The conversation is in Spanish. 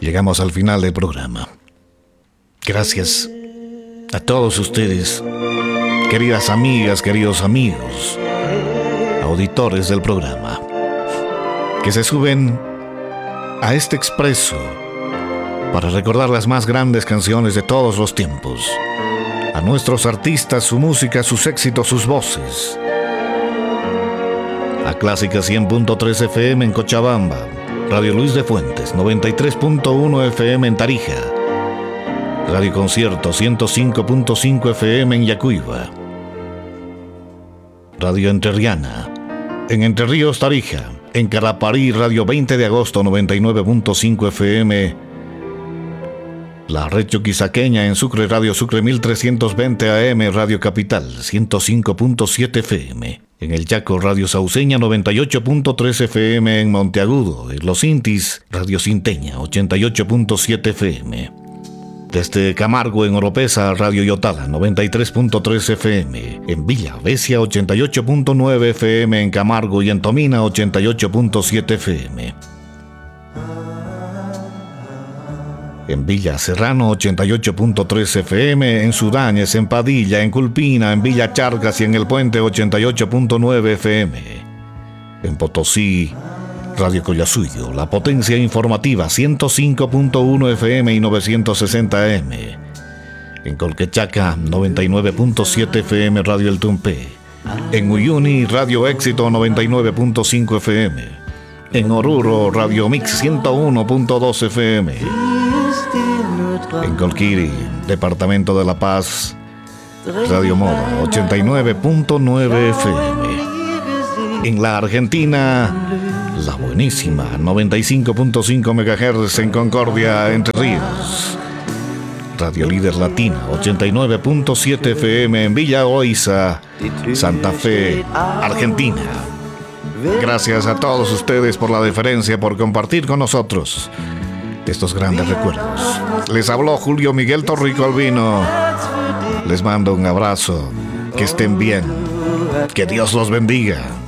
Llegamos al final del programa. Gracias a todos ustedes, queridas amigas, queridos amigos, auditores del programa, que se suben a este expreso para recordar las más grandes canciones de todos los tiempos, a nuestros artistas, su música, sus éxitos, sus voces. A Clásica 100.3 FM en Cochabamba, Radio Luis de Fuentes 93.1 FM en Tarija, Radio Concierto 105.5 FM en Yacuiba, Radio Entrerriana en Entre Ríos, Tarija, en Caraparí, Radio 20 de agosto 99.5 FM, la red chuquisaqueña en Sucre, Radio Sucre 1320 AM, Radio Capital 105.7 FM, en el Chaco, Radio Sauceña 98.3 FM en Monteagudo, en Los Intis, Radio Cinteña 88.7 FM. Desde Camargo en Oropesa, Radio Yotala 93.3 FM, en Villa Besia 88.9 FM en Camargo y en Tomina 88.7 FM. En Villa Serrano 88.3 FM, en Sudáñez, en Padilla, en Culpina, en Villa Charcas y en El Puente 88.9 FM. En Potosí, Radio Collasuyo, La Potencia Informativa 105.1 FM y 960 AM. En Colquechaca 99.7 FM, Radio El Tumpé. En Uyuni, Radio Éxito 99.5 FM. En Oruro, Radio Mix 101.2 FM. En Colquiri, Departamento de La Paz, Radio Moda 89.9 FM. En la Argentina, La Buenísima 95.5 MHz en Concordia, Entre Ríos. Radio Líder Latina 89.7 FM en Villa Oiza, Santa Fe, Argentina. Gracias a todos ustedes por la deferencia, por compartir con nosotros estos grandes recuerdos. Les habló Julio Miguel Torrico Albino. Les mando un abrazo. Que estén bien. Que Dios los bendiga.